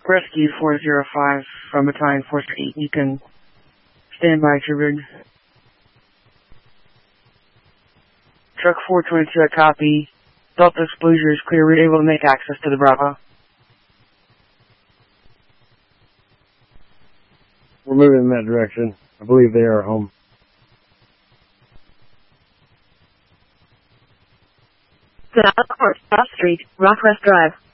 Rescue 405 from Battalion Force 8. You can stand by to rig. Truck 422, I copy. Delta exposure is clear. We're able to make access to the Bravo. We're moving in that direction. I believe they are home. South Court, South Street, Rockrest Drive.